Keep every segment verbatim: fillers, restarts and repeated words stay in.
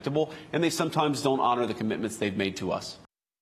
And they sometimes don't honor the commitments they've made to us.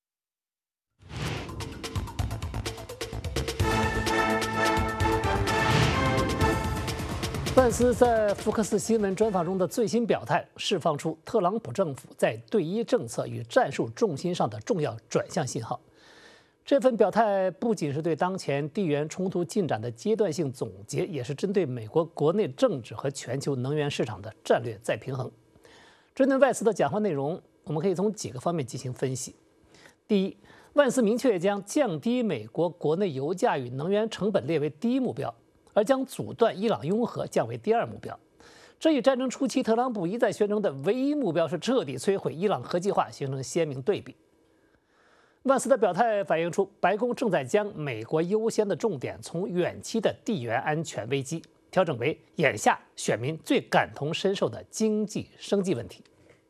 万斯在福克斯新闻专访中的最新表态，释放出特朗普政府在对伊政策与战术重心上的重要转向信号。这份表态不仅是对当前地缘冲突进展的阶段性总结，也是针对美国国内政治和全球能源市场的战略再平衡。针对万斯的讲话内容，我们可以从几个方面进行分析。第一，万斯明确将降低美国国内油价与能源成本列为第一目标，而将阻断伊朗拥核降为第二目标。这与战争初期特朗普一再宣称的唯一目标是彻底摧毁伊朗核计划形成鲜明对比。万斯的表态反映出白宫正在将美国优先的重点从远期的地缘安全危机调整为眼下选民最感同身受的经济生计问题。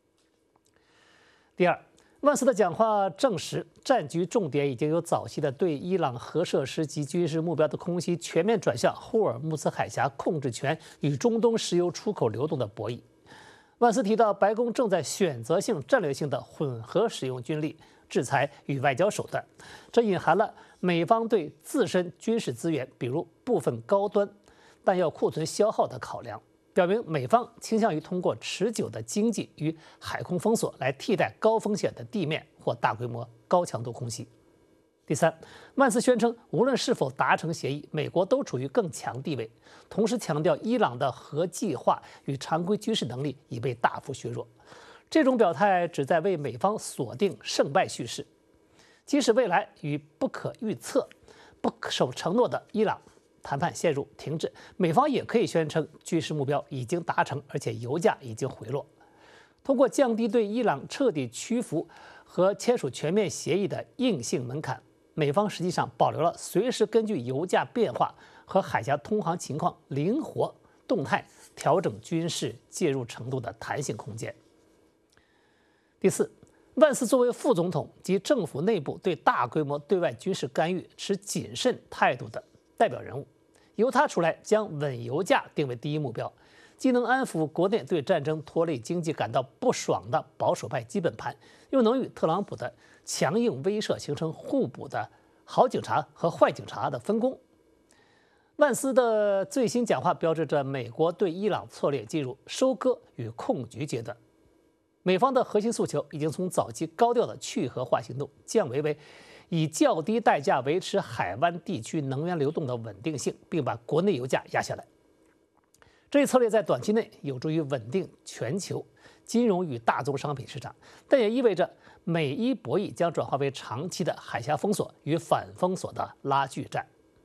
第二，万斯的讲话证实，战局重点已经由早期的对伊朗核设施及军事目标的空袭，全面转向霍尔木兹海峡控制权与中东石油出口流动的博弈。万斯提到，白宫正在选择性、战略性的混合使用军力、制裁与外交手段，这隐含了美方对自身军事资源，比如部分高端弹药库存消耗的考量，表明美方倾向于通过持久的经济与海空封锁来替代高风险的地面或大规模高强度空袭。第三，万斯宣称，无论是否达成协议，美国都处于更强地位，同时强调伊朗的核计划与常规军事能力已被大幅削弱。这种表态旨在为美方锁定胜败叙事，即使未来与不可预测、不守承诺的伊朗谈判陷入停滞，美方也可以宣称军事目标已经达成，而且油价已经回落。通过降低对伊朗彻底屈服和签署全面协议的硬性门槛，美方实际上保留了随时根据油价变化和海峡通航情况灵活动态调整军事介入程度的弹性空间。第四，万斯作为副总统及政府内部对大规模对外军事干预持谨慎态度的代表人物，由他出来将稳油价定为第一目标，既能安抚国内对战争拖累经济感到不爽的保守派基本盘，又能与特朗普的强硬威慑形成互补的好警察和坏警察的分工。万斯的最新讲话标志着美国对伊朗策略进入收割与控局阶段。美方的核心诉求已经从早期高调的去核化行动降维为以较低代价维持海湾地区能源流动的稳定性，并把国内油价压下来。这一策略在短期内有助于稳定全球金融与大宗商品市场，但也意味着美伊博弈将转化为长期的海峡封锁与反封锁的拉锯战。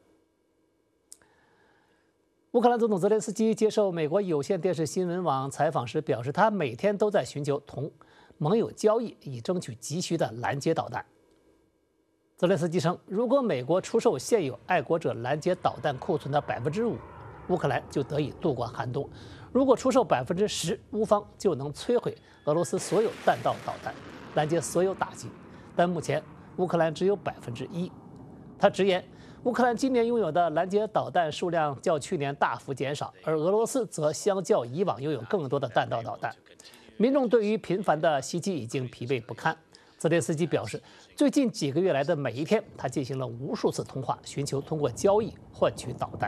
乌克兰总统泽连斯基接受美国有线电视新闻网采访时表示，他每天都在寻求同盟友交易，以争取急需的拦截导弹。泽连斯基称，如果美国出售现有爱国者拦截导弹库存的百分之五，乌克兰就得以度过寒冬；如果出售百分之十，乌方就能摧毁俄罗斯所有弹道导弹，拦截所有打击。但目前乌克兰只有百分之一。他直言，乌克兰今年拥有的拦截导弹数量较去年大幅减少，而俄罗斯则相较以往拥有更多的弹道导弹。民众对于频繁的袭击已经疲惫不堪。泽连斯基表示，最近几个月来的每一天，他进行了无数次通话，寻求通过交易换取导弹。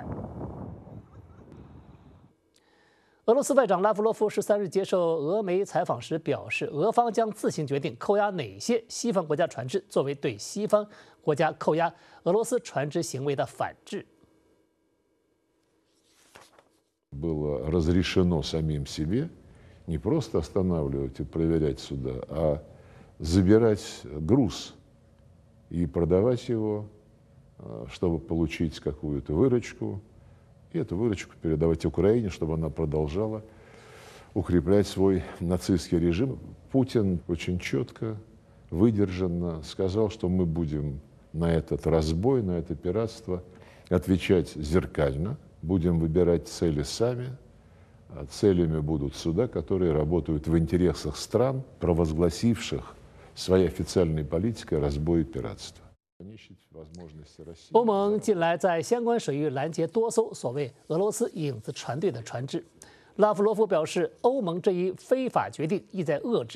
俄罗斯外长拉夫罗夫十三日接受俄媒采访时表示，俄方将自行决定扣押哪些西方国家船只，作为对西方国家扣押俄罗斯船只行为的反制。 Было разрешено самим себе не просто останавливать и проверять суда, а забирать груз и продавать его, чтобы получить какую-то выручку. И эту выручку передавать Украине, чтобы она продолжала укреплять свой нацистский режим. Путин очень четко, выдержанно сказал, что мы будем на этот разбой, на это пиратство отвечать зеркально, будем выбирать цели сами. Целями будут суда, которые работают в интересах стран, провозгласивших своей официальной политикой разбой и пиратство. 欧盟近来在相关水域拦截多艘所谓俄罗斯影子船队的船只。 拉夫罗夫表示，欧盟这一非法决定意在遏制